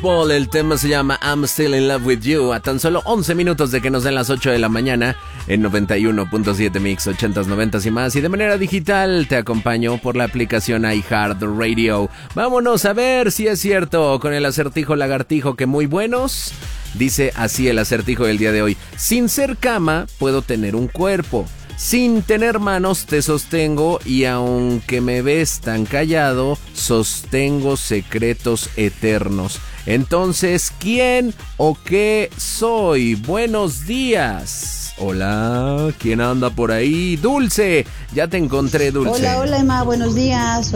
Paul, el tema se llama I'm Still in Love with You. A tan solo 11 minutos de que nos den las 8 de la mañana en 91.7 Mix, 80s, 90s y más. Y de manera digital te acompaño por la aplicación iHeartRadio. Vámonos a ver si es cierto con el acertijo lagartijo que muy buenos. Dice así el acertijo del día de hoy. Sin ser cama puedo tener un cuerpo. Sin tener manos te sostengo y aunque me ves tan callado, sostengo secretos eternos. Entonces, ¿quién o qué soy? Buenos días. Hola, ¿quién anda por ahí? Dulce, ya te encontré, Dulce. Hola, Emma, buenos días.